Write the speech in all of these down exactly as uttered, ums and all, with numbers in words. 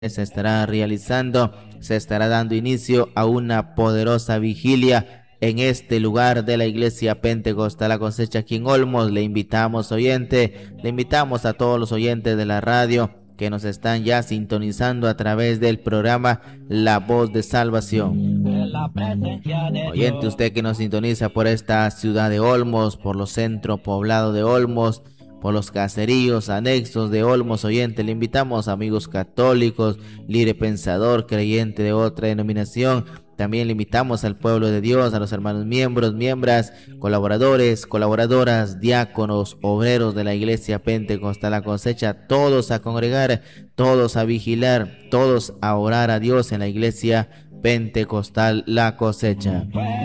se estará realizando, se estará dando inicio a una poderosa vigilia en este lugar de la Iglesia Pentecostal La Cosecha aquí en Olmos. Le invitamos, oyente, le invitamos a todos los oyentes de la radio que nos están ya sintonizando a través del programa La Voz de Salvación. Oyente, usted que nos sintoniza por esta ciudad de Olmos, por los centros poblados de Olmos, por los caseríos anexos de Olmos, oyente, le invitamos, amigos católicos, libre pensador, creyente de otra denominación. También le invitamos al pueblo de Dios, a los hermanos miembros, miembros, colaboradores, colaboradoras, diáconos, obreros de la Iglesia Pentecostal La Cosecha, todos a congregar, todos a vigilar, todos a orar a Dios en la Iglesia Pentecostal La Cosecha.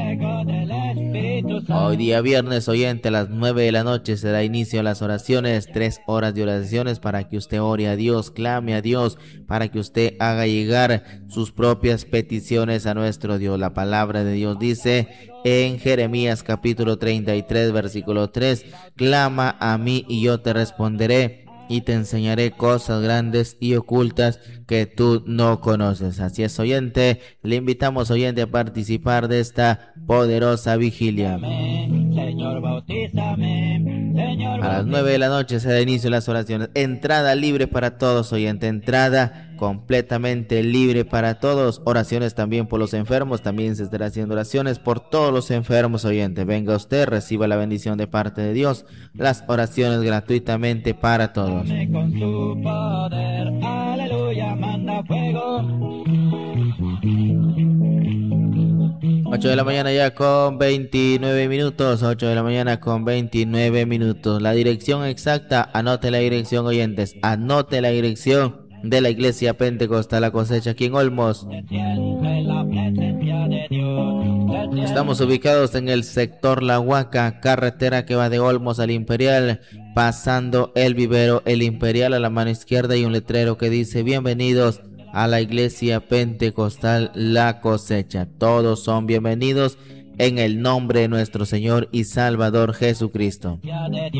Hoy día viernes, oyente, a las nueve de la noche se da inicio a las oraciones, tres horas de oraciones para que usted ore a Dios, clame a Dios, para que usted haga llegar sus propias peticiones a nuestro Dios. La palabra de Dios dice en Jeremías capítulo treinta y tres versículo tres: clama a mí y yo te responderé y te enseñaré cosas grandes y ocultas que tú no conoces. Así es, oyente, le invitamos, oyente, a participar de esta poderosa vigilia. Señor, bautízame, Señor, a las nueve de la noche se da inicio a las oraciones. Entrada libre para todos, oyente, entrada completamente libre para todos. Oraciones también por los enfermos, también se estará haciendo oraciones por todos los enfermos, oyente. Venga usted, reciba la bendición de parte de Dios, las oraciones gratuitamente para todos. Con su poder, aleluya, manda fuego. ocho de la mañana ya con veintinueve minutos, ocho de la mañana con veintinueve minutos. La dirección exacta, anote la dirección, oyentes, anote la dirección de la Iglesia Pentecostal La Cosecha aquí en Olmos. Estamos ubicados en el sector La Huaca, carretera que va de Olmos al Imperial, pasando el vivero El Imperial. A la mano izquierda hay un letrero que dice: bienvenidos a la Iglesia Pentecostal La Cosecha. Todos son bienvenidos en el nombre de nuestro Señor y Salvador Jesucristo.